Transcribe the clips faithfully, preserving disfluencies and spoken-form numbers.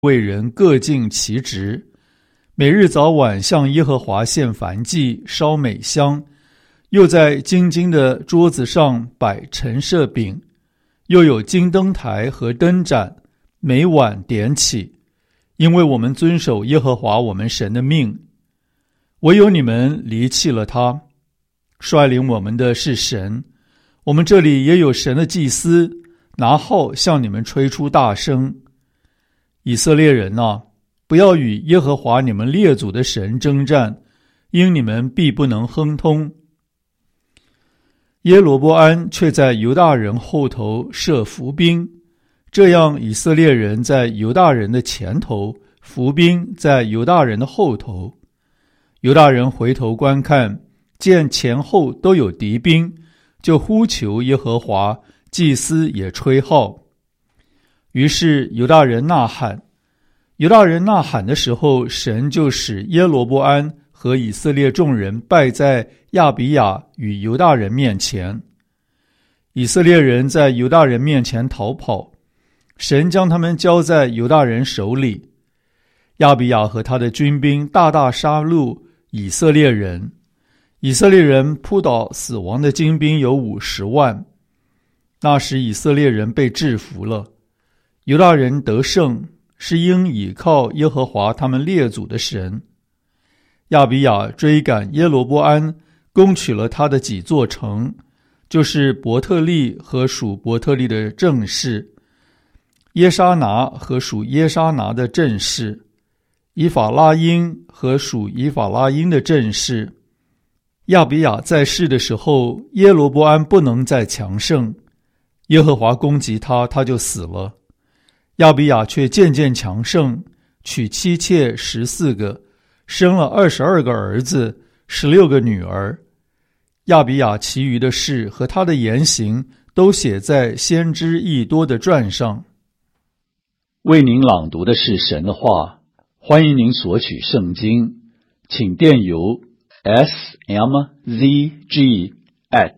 为人各尽其职，每日早晚向耶和华献燔祭，烧美香，又在金金的桌子上摆陈设饼，又有金灯台和灯盏，每晚点起，因为我们遵守耶和华我们神的命。唯有你们离弃了他，率领我们的是神，我们这里也有神的祭司，拿号向你们吹出大声。以色列人啊，不要与耶和华你们列祖的神征战，因你们必不能亨通。耶罗波安却在犹大人后头设伏兵，这样以色列人在犹大人的前头，伏兵在犹大人的后头。犹大人回头观看，见前后都有敌兵，就呼求耶和华，祭司也吹号。于是犹大人呐喊，犹大人呐喊的时候，神就使耶罗波安和以色列众人败在亚比亚与犹大人面前。以色列人在犹大人面前逃跑，神将他们交在犹大人手里。亚比亚和他的军兵大大杀戮以色列人，以色列人扑倒死亡的精兵有五十万。那时以色列人被制服了，犹大人得胜，是因倚靠耶和华他们列祖的神。亚比亚追赶耶罗波安，攻取了他的几座城，就是伯特利和属伯特利的镇市，耶沙拿和属耶沙拿的镇市，以法拉因和属以法拉因的镇市。亚比亚在世的时候，耶罗波安不能再强盛，耶和华攻击他，他就死了。亚比亚却渐渐强盛，娶妻妾十四个，生了二十二个儿子，十六个女儿。亚比亚其余的事和他的言行都写在先知益多的传上。 为您朗读的是神的话，欢迎您索取圣经，请电邮 s m z g at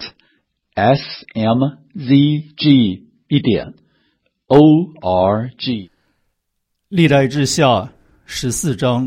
s m z g 一点 o r g。 历代志下十四章。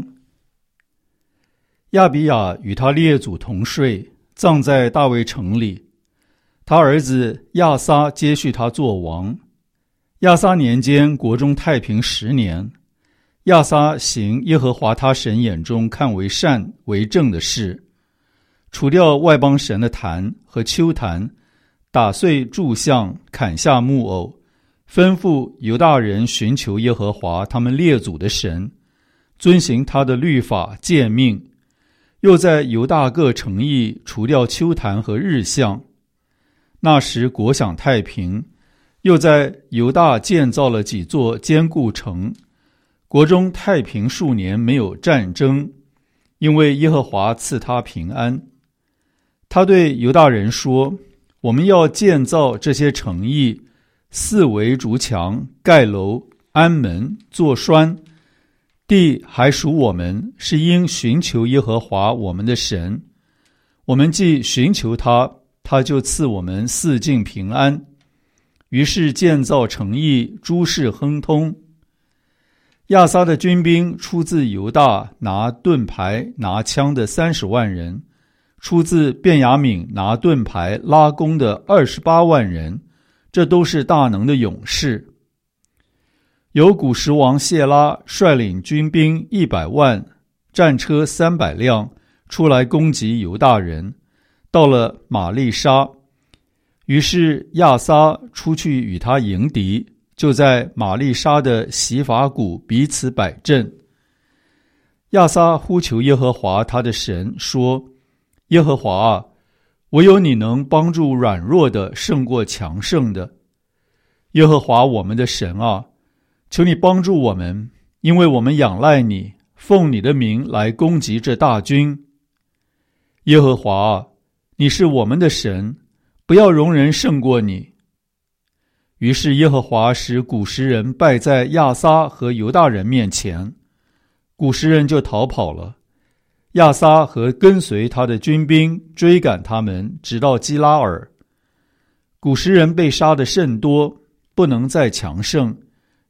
亚比亚与他列祖同睡，葬在大卫城里。他儿子亚撒接续他作王。亚撒年间，国中太平十年。亚撒行耶和华他神眼中看为善为正的事，除掉外邦神的坛和丘坛，打碎柱像，砍下木偶，吩咐犹大人寻求耶和华他们列祖的神，遵行他的律法诫命，又在犹大各城邑除掉丘坛和日像。那时国享太平，又在犹大建造了几座坚固城，国中太平数年，没有战争，因为耶和华赐他平安。他对犹大人说，我们要建造这些城邑，四围筑墙，盖楼，安门，做栓，地还属我们，是因寻求耶和华我们的神。我们既寻求他，他就赐我们四境平安。于是建造城邑，诸事亨通。亚撒的军兵出自犹大，拿盾牌拿枪的三十万人，出自便雅悯拿盾牌拉弓的二十八万人，这都是大能的勇士。有古时王谢拉率领军兵一百万，战车三百辆，出来攻击犹大人，到了玛利沙。于是亚撒出去与他迎敌，就在玛利沙的洗法谷彼此摆阵。亚撒呼求耶和华他的神，说，耶和华啊，唯有你能帮助软弱的胜过强盛的。耶和华我们的神啊，求你帮助我们，因为我们仰赖你，奉你的名来攻击这大军。耶和华啊，你是我们的神，不要容人胜过你。于是耶和华使古时人败在亚撒和犹大人面前，古时人就逃跑了。亚撒和跟随他的军兵追赶他们，直到基拉尔。古时人被杀的甚多，不能再强盛，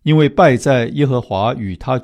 因为败在耶和华与他